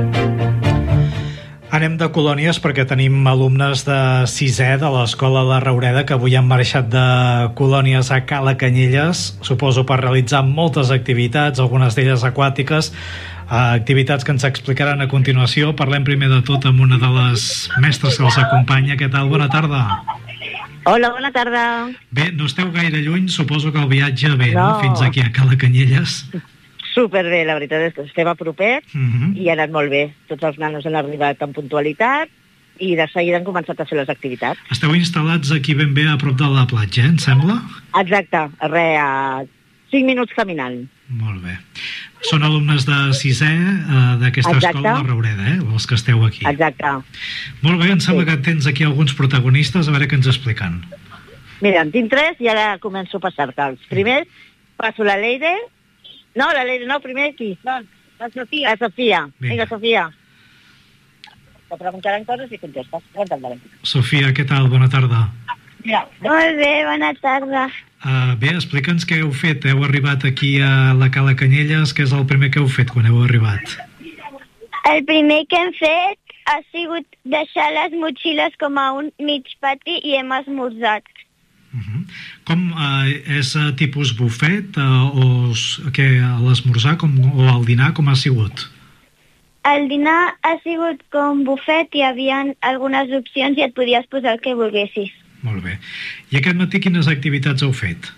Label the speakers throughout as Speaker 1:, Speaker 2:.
Speaker 1: Anem de colònies perquè tenim alumnes de 6è de l'Escola La Raureda que avui han marxat de colònies a Cala Canyelles, suposo per realitzar moltes activitats, algunes d'elles aquàtiques, activitats que ens explicaran a continuació. Parlem primer de tot amb una de les mestres que els acompanya. Què tal? Bona tarda.
Speaker 2: Hola, bona tarda.
Speaker 1: Bé, no esteu gaire lluny, suposo que el viatge ve, no?
Speaker 2: No.
Speaker 1: Fins aquí a Cala Canyelles.
Speaker 2: Superbé, la veritat és que estem a propet i ha anat molt bé. Tots els nanos han arribat amb puntualitat i de seguida han començat a fer les activitats.
Speaker 1: Esteu instal·lats aquí ben bé a prop de la platja, em sembla?
Speaker 2: Exacte, a 5 minuts caminant.
Speaker 1: Molt bé. Són alumnes de 6è d'aquesta escola La Raureda, els que esteu aquí.
Speaker 2: Exacte.
Speaker 1: Molt bé, em sembla que tens aquí alguns protagonistes, a veure què ens expliquen.
Speaker 2: Mira, en tinc 3 i ara començo a passar-te'ls. Primer passo la Leire. No, la Leire no, primer qui? No, la Sofia. La Sofia. Vinga, Sofia. Te preguntaran coses i contestes.
Speaker 1: Sofia, què tal? Bona tarda.
Speaker 2: Ja.
Speaker 3: Molt bé, bona tarda.
Speaker 1: Bé, explica'ns què heu fet. Heu arribat aquí a la Cala Canyelles. Què és el primer que heu fet quan heu arribat?
Speaker 3: El primer que hem fet ha sigut deixar les motxilles com a un mig pati i hem esmorzat.
Speaker 1: Com és tipus bufet o què, a l'esmorzar o al dinar com ha sigut?
Speaker 3: El dinar ha sigut com bufet, hi havia algunes opcions i et podies posar el que volguessis.
Speaker 1: Molt bé. I aquest matí quines activitats heu fet?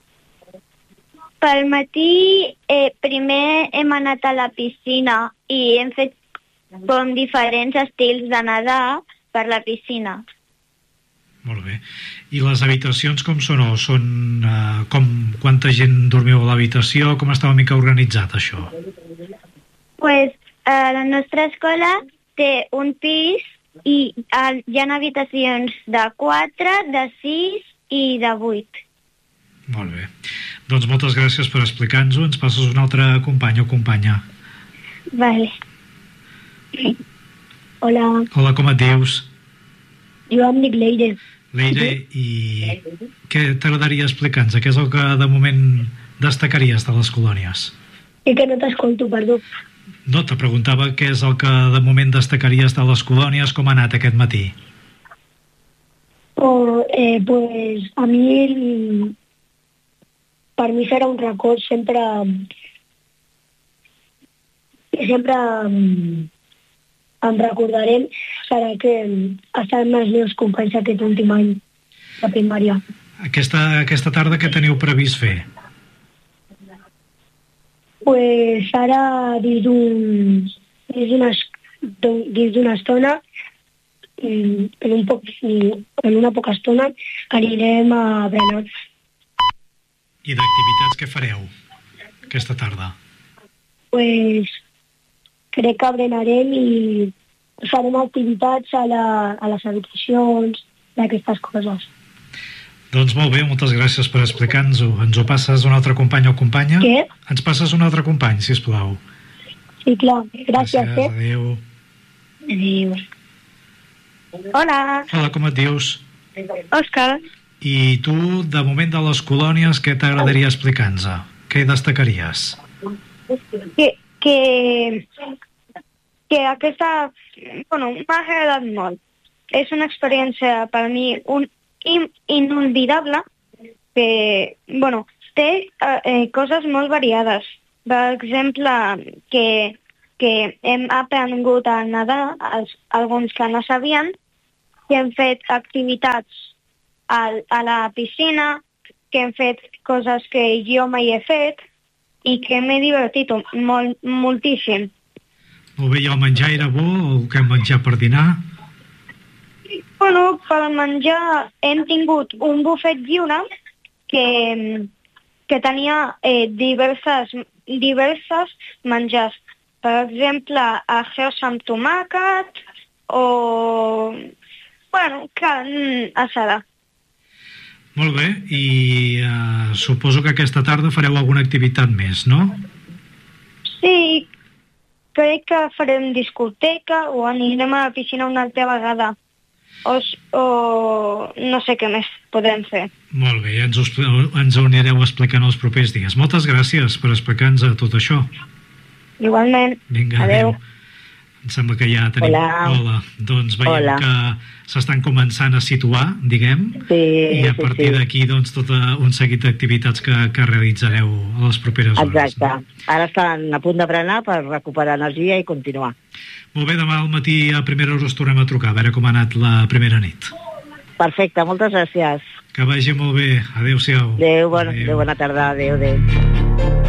Speaker 3: Pel matí primer hem anat a la piscina i hem fet com diferents estils de nedar per la piscina.
Speaker 1: Molt bé. I les habitacions com són? O són quanta gent dormiu a l'habitació? Com està una mica organitzat això?
Speaker 3: Pues la nostra escola té un pis i hi ha habitacions de 4, de 6 i de 8.
Speaker 1: Molt bé. Doncs moltes gràcies per explicar-nos-ho. Ens passes un altre company o companya.
Speaker 3: Vale. Hola.
Speaker 1: Hola, com et dius?
Speaker 3: Jo em dic Leire.
Speaker 1: Leire, i què t'agradaria explicar-nos? Què és el que de moment destacaries de les colònies?
Speaker 3: És que no t'escolto, perdó.
Speaker 1: No, te preguntava què és el que de moment destacaries de les colònies, com ha anat aquest matí?
Speaker 3: Pues a mi, per mi serà un record, sempre em recordarem, serà que ha estat amb els meus companys aquest últim any de primària.
Speaker 1: Aquesta tarda què teniu previst fer?
Speaker 3: Pues ara dins d'una estona, en una poca estona, anirem a berenar.
Speaker 1: I d'activitats què fareu aquesta tarda?
Speaker 3: Pues crec que berenarem i farem activitats a les habitacions, d'aquestes coses.
Speaker 1: Doncs molt bé, moltes gràcies per explicar-nos-ho. Ens ho passes un altre company o companya?
Speaker 3: Què?
Speaker 1: Ens passes un altre company, sisplau.
Speaker 3: Sí, clar. Gràcies.
Speaker 1: Adéu.
Speaker 3: Adéu. Hola.
Speaker 1: Hola, com et dius?
Speaker 3: Òscar.
Speaker 1: I tu, de moment de les colònies, què t'agradaria explicar-nos? Què destacaries?
Speaker 3: Que aquesta... Bueno, m'ha agradat molt. És una experiència per mi inolvidable que, bueno, té coses molt variades. Per exemple, que hem aprengut a nedar, alguns que no sabien, que hem fet activitats a la piscina, que hem fet coses que jo mai he fet i que m'he divertit moltíssim.
Speaker 1: Molt bé, i el menjar era bo o què hem menjat per dinar?
Speaker 3: Bueno, per menjar hem tingut un bufet lliure que tenia diverses menjars. Per exemple, arròs amb tomàquet o, bueno, carn assada.
Speaker 1: Molt bé, i suposo que aquesta tarda fareu alguna activitat més, no?
Speaker 3: Sí, crec que farem discoteca o anirem a la piscina una altra vegada. O no sé què més podem fer.
Speaker 1: Molt bé, ens ho anireu explicant els propers dies. Moltes gràcies per explicar-nos tot això.
Speaker 3: Igualment.
Speaker 1: Vinga,
Speaker 3: adéu.
Speaker 1: Em sembla que ja tenim... Hola. Doncs veiem que s'estan començant a situar, diguem, i a partir d'aquí doncs tot un seguit d'activitats que realitzareu a les properes hores.
Speaker 2: Exacte. Ara estan a punt de berenar per recuperar energia i continuar.
Speaker 1: Molt bé, demà al matí a primera hora us tornem a trucar, a veure com ha anat la primera nit.
Speaker 2: Perfecte, moltes gràcies.
Speaker 1: Que vagi molt bé. Adéu-siau.
Speaker 2: Adéu, bona tarda. Adéu.